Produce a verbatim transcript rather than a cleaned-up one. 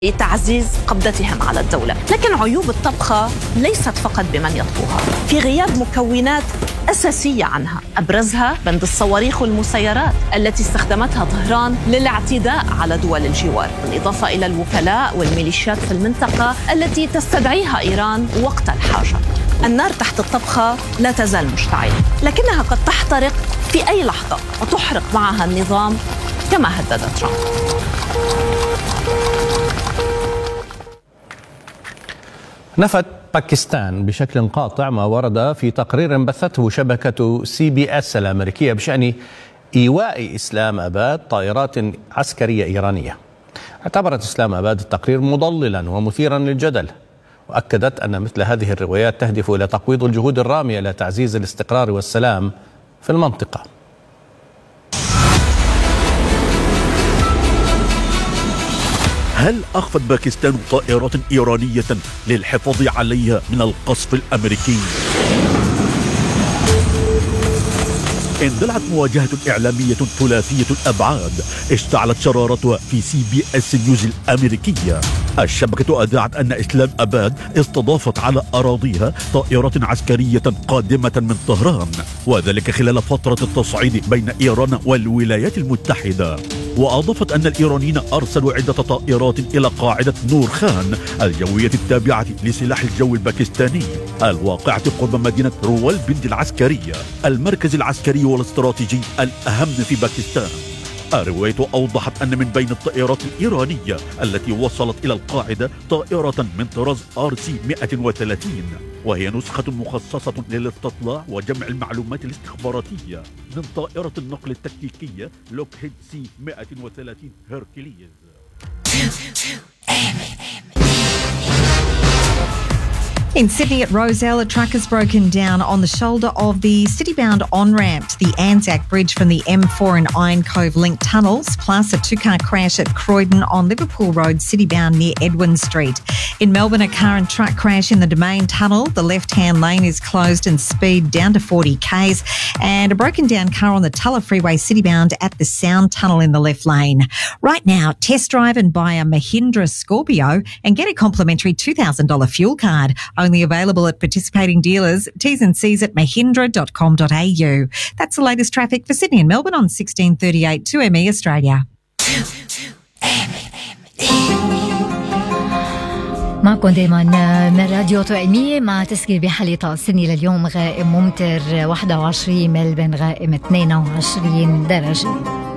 لتعزيز قبضتهم على الدولة. لكن عيوب الطبخة ليست فقط بمن يطبخها، في غياب مكونات أساسية عنها، أبرزها بند الصواريخ والمسيرات التي استخدمتها طهران للاعتداء على دول الجوار، بالإضافة إلى الوكلاء والميليشيات في المنطقة التي تستدعيها إيران وقت الحاجة. النار تحت الطبخة لا تزال مشتعلة، لكنها قد تحترق في أي لحظة وتحرق معها النظام كما هدد ترامب. نفت باكستان بشكل قاطع ما ورد في تقرير بثته شبكة سي بي اس الأمريكية بشأن إيواء إسلام أباد طائرات عسكرية إيرانية. اعتبرت إسلام أباد التقرير مضللا ومثيرا للجدل، وأكدت أن مثل هذه الروايات تهدف إلى تقويض الجهود الرامية لتعزيز الاستقرار والسلام في المنطقة. هل أخفت باكستان طائرات إيرانية للحفاظ عليها من القصف الأمريكي؟ اندلعت مواجهة إعلامية ثلاثية الأبعاد اشتعلت شرارتها في سي بي اس نيوز الأمريكية. الشبكة أذاعت أن إسلام أباد استضافت على أراضيها طائرات عسكرية قادمة من طهران، وذلك خلال فترة التصعيد بين إيران والولايات المتحدة. وأضافت أن الإيرانيين أرسلوا عدة طائرات إلى قاعدة نور خان الجوية التابعة لسلاح الجو الباكستاني الواقعة قرب مدينة روالبندي العسكرية، المركز العسكري والاستراتيجي الأهم في باكستان. الرواية أوضحت أن من بين الطائرات الإيرانية التي وصلت إلى القاعدة طائرة من طراز آر سي مئة وثلاثين، وهي نسخة مخصصة للاستطلاع وجمع المعلومات الاستخباراتية من طائرة النقل التكتيكية لوكهيد سي مئة وثلاثين هيركليز. In Sydney at Rozelle, a truck has broken down on the shoulder of the city-bound on-ramp to the Anzac Bridge from the M four and Iron Cove link tunnels, plus a two-car crash at Croydon on Liverpool Road, city-bound near Edwin Street. In Melbourne, a car and truck crash in the Domain Tunnel. The left-hand lane is closed and speed down to forty kays. And a broken-down car on the Tulla Freeway, city-bound at the Sound Tunnel in the left lane. Right now, test drive and buy a Mahindra Scorpio and get a complimentary two thousand dollars fuel card. Only available at participating dealers. T's and C's at mahindra dot com dot a u. That's the latest traffic for Sydney and Melbourne on sixteen thirty-eight two M E Australia. معكم دائما من راديو تو ام اي مع تسجيل بحالة طقس سدني لليوم غائم ممطر واحد وعشرين، ملبن غائم اثنين وعشرين درجة.